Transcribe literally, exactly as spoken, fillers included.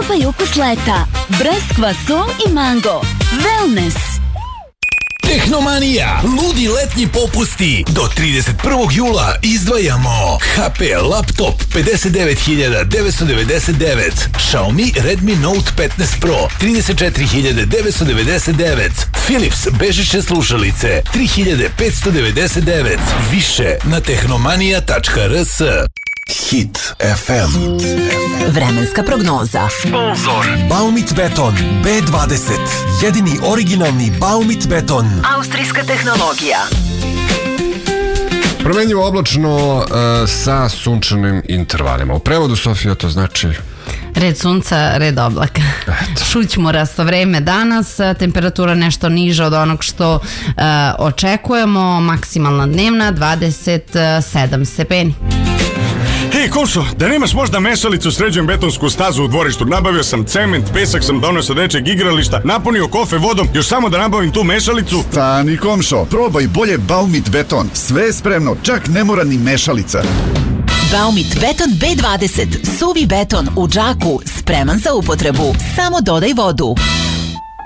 Probaj ukus leta. Breskva, sol i mango. Wellness. Tehnomanija, ludi letnji popusti. Do trideset prvog jula izdvajamo H P laptop pedeset devet hiljada devetsto devedeset devet, Xiaomi Redmi Note petnaest Pro trideset četiri hiljade devetsto devedeset devet, Philips bežične slušalice tri hiljade petsto devedeset devet. Više na tehnomanija tačka r s. Hit F M. Vremenska prognoza. Sponzor Baumit Beton B dvadeset. Jedini originalni Baumit Beton. Austrijska tehnologija. Promenljivo oblačno uh, sa sunčanim intervalima. U prevodu, Sofija, to znači... Red sunca, red oblaka. Šućmo rasto vreme danas, temperatura nešto niža od onog što uh, očekujemo, maksimalna dnevna dvadeset sedam stepeni. Hej, Komšo, da nemaš možda mešalicu, sređujem betonsku stazu u dvorištu. Nabavio sam cement, pesak sam donio sa dečeg igrališta, napunio kofe vodom, još samo da nabavim tu mešalicu. Stani, Komšo, probaj bolje Baumit Beton. Sve je spremno, čak ne mora ni mešalica. Baumit Beton B dvadeset. Suvi beton u džaku, spreman za upotrebu. Samo dodaj vodu.